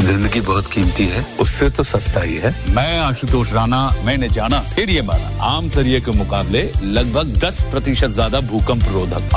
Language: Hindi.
जिंदगी बहुत कीमती है, उससे तो सस्ता ही है। मैं आशुतोष राणा, मैंने जाना फिर ये माना, आम सरिये के मुकाबले लगभग 10% ज्यादा भूकंप रोधक।